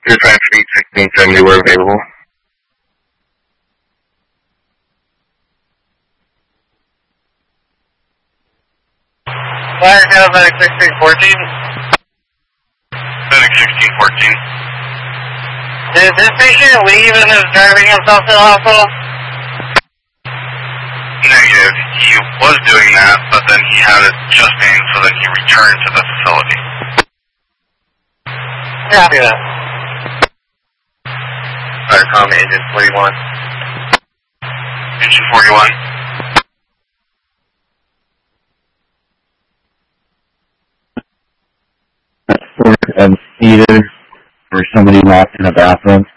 Dispatch Suite 1670 were available. Fire Cal Medic 1614. Medic 1614. Did this patient leave and is driving himself to the hospital? Negative. He was doing that, but then he had a chest pain, so then he returned to the facility. Copy that. Firecom Agent 41. Agent 41. Needed for somebody locked in a bathroom.